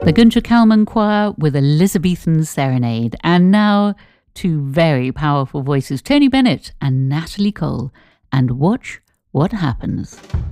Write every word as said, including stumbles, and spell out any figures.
The Gunther Kalman Choir with Elizabethan Serenade. And now two very powerful voices, Tony Bennett and Natalie Cole. And watch what happens.